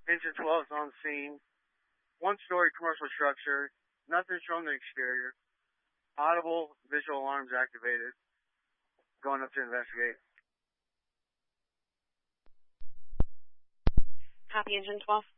Engine 12 is on scene. One-story commercial structure. Nothing shown in the exterior. Audible visual alarms activated. Going up to investigate. Copy, Engine 12.